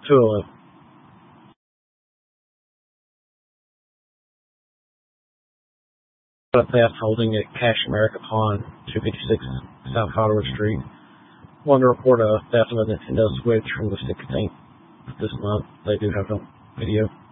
211. A theft holding at Cash America Pawn, 256 South Hollywood Street. Wanted to report a theft of a Nintendo Switch from the 16th of this month. They do have a video.